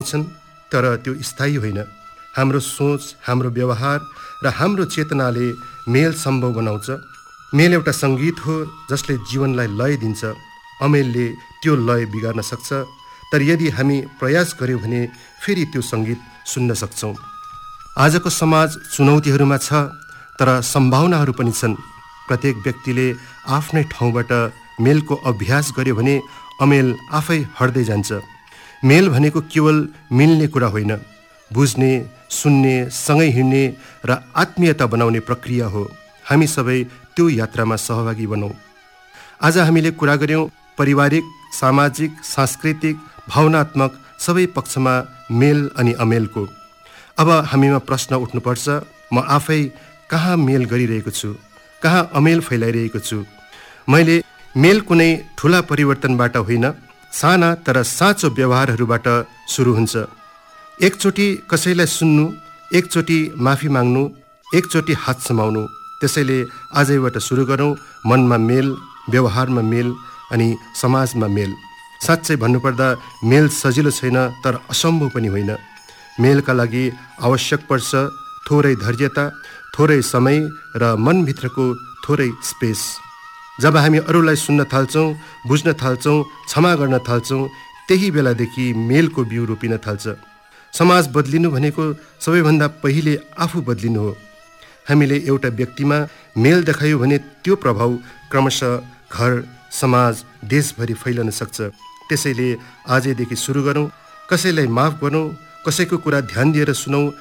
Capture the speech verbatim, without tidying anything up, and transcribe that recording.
आउँछन्, तर त्यो स्थायी होइन। हाम्रो सोच, हाम्रो व्यवहार र हाम्रो चेतनाले मेल सम्भव बनाउँछ। मेल एउटा सङ्गीत हो जसले जीवनलाई लय दिन्छ। अमेलले त्यो लय बिगार्न सक्छ, तर यदि हामी प्रयास गर्यौँ भने फेरि त्यो सङ्गीत सुन्न सक्छौँ। आजको समाज चुनौतीहरूमा छ, तर सम्भावनाहरू पनि छन्। प्रत्येक व्यक्तिले आफ्नै ठाउँबाट मेलको अभ्यास गर्यो भने अमेल आफै हट्दै जान्छ। मेल भनेको केवल मिल्ने कुरा होइन, बुझ्ने, सुन्ने, सँगै हिँड्ने र आत्मीयता बनाउने प्रक्रिया हो। हामी सबै त्यो यात्रामा सहभागी बनौँ। आज हामीले कुरा गर्यौँ पारिवारिक, सामाजिक, सांस्कृतिक, भावनात्मक सबै पक्षमा मेल अनि अमेलको। अब हामीमा प्रश्न उठ्नुपर्छ, म आफै कहाँ मेल गरिरहेको छु, कहाँ अमेल फैलाइरहेको छु? मैले मेल कुनै ठुला परिवर्तनबाट होइन, साना तर साँचो व्यवहारहरूबाट सुरु हुन्छ। एकचोटि कसैलाई सुन्नु, एकचोटि माफी माग्नु, एकचोटि हात समाउनु। त्यसैले आजैबाट सुरु गरौँ मनमा मेल, व्यवहारमा मेल अनि समाजमा मेल। साँच्चै भन्नुपर्दा मेल सजिलो छैन, तर असम्भव पनि होइन। मेलका लागि आवश्यक पर्छ थोरै धैर्यता, थोरै समय र मनभित्रको थोरै स्पेस। जब हामी अरूलाई सुन्न थाल्छौँ, बुझ्न थाल्छौँ, क्षमा गर्न थाल्छौँ, त्यही बेलादेखि मेलको बिउ रोपिन थाल्छ। समाज बदलिनु भनेको सबैभन्दा पहिले आफू बदलिनु हो। हामीले एउटा व्यक्तिमा मेल देखायौँ भने त्यो प्रभाव क्रमशः घर, समाज, देशभरि फैलन सक्छ। त्यसैले आजैदेखि सुरु गरौँ, कसैलाई माफ गरौँ, कसैको कुरा ध्यान दिएर सुनौँ